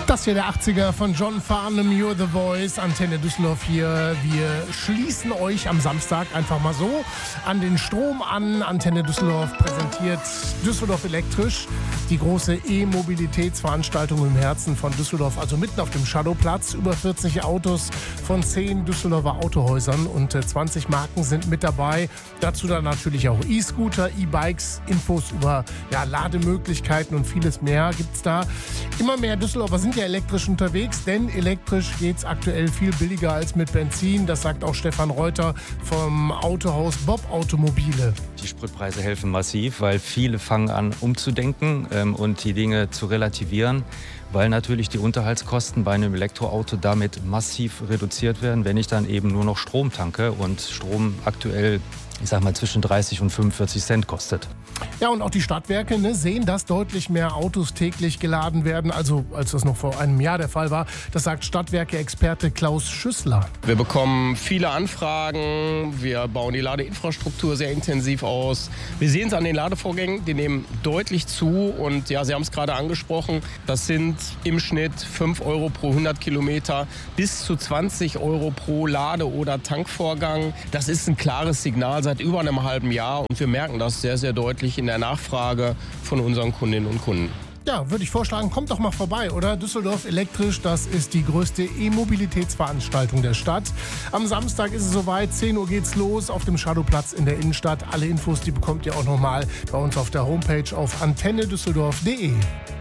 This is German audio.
Das hier der 80er von John Farnham, You're the Voice, Antenne Düsseldorf hier. Wir schließen euch am Samstag einfach mal so an den Strom an. Antenne Düsseldorf präsentiert Düsseldorf elektrisch, die große E-Mobilitätsveranstaltung im Herzen von Düsseldorf, also mitten auf dem Shadowplatz. Über 40 Autos von 10 Düsseldorfer Autohäusern und 20 Marken sind mit dabei. Dazu dann natürlich auch E-Scooter, E-Bikes, Infos über Lademöglichkeiten und vieles mehr gibt's da. Immer mehr Düsseldorfer sind ja elektrisch unterwegs, denn elektrisch geht's aktuell viel billiger als mit Benzin. Das sagt auch Stefan Reuter vom Autohaus Bob Automobile. Die Spritpreise helfen massiv, weil viele fangen an umzudenken und die Dinge zu relativieren, weil natürlich die Unterhaltskosten bei einem Elektroauto damit massiv reduziert werden, wenn ich dann eben nur noch Strom tanke und Strom aktuell, ich sag mal, zwischen 30 und 45 Cent kostet. Ja, und auch die Stadtwerke sehen, dass deutlich mehr Autos täglich geladen werden, also als das noch vor einem Jahr der Fall war. Das sagt Stadtwerke-Experte Klaus Schüssler. Wir bekommen viele Anfragen, wir bauen die Ladeinfrastruktur sehr intensiv aus. Wir sehen es an den Ladevorgängen, die nehmen deutlich zu und ja, Sie haben es gerade angesprochen, das sind im Schnitt 5 Euro pro 100 Kilometer bis zu 20 Euro pro Lade- oder Tankvorgang. Das ist ein klares Signal seit über einem halben Jahr und wir merken das sehr, sehr deutlich in der Nachfrage von unseren Kundinnen und Kunden. Ja, würde ich vorschlagen, kommt doch mal vorbei, oder? Düsseldorf elektrisch, das ist die größte E-Mobilitätsveranstaltung der Stadt. Am Samstag ist es soweit, 10 Uhr geht's los auf dem Shadowplatz in der Innenstadt. Alle Infos, die bekommt ihr auch nochmal bei uns auf der Homepage auf antennedüsseldorf.de.